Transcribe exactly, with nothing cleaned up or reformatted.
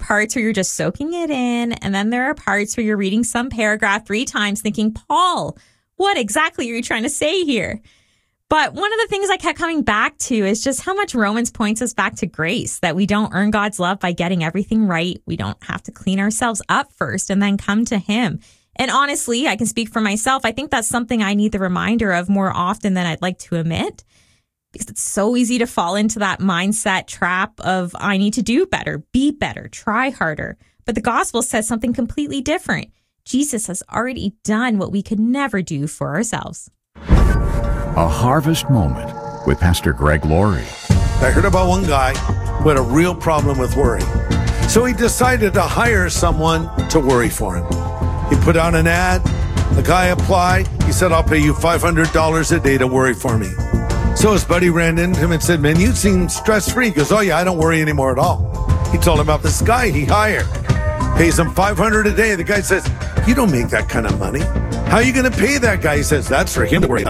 parts where you're just soaking it in. And then there are parts where you're reading some paragraph three times thinking, Paul, what exactly are you trying to say here? But one of the things I kept coming back to is just how much Romans points us back to grace, that we don't earn God's love by getting everything right. We don't have to clean ourselves up first and then come to him. And honestly, I can speak for myself. I think that's something I need the reminder of more often than I'd like to admit, because it's so easy to fall into that mindset trap of I need to do better, be better, try harder. But the gospel says something completely different. Jesus has already done what we could never do for ourselves. A Harvest Moment with Pastor Greg Laurie. I heard about one guy who had a real problem with worry. So he decided to hire someone to worry for him. He put out an ad. The guy applied. He said, I'll pay you five hundred dollars a day to worry for me. So his buddy ran into him and said, man, you seem stress-free. He goes, oh yeah, I don't worry anymore at all. He told him about this guy he hired. Pays him five hundred dollars a day. The guy says, you don't make that kind of money. How are you going to pay that guy? He says, that's for him to worry about.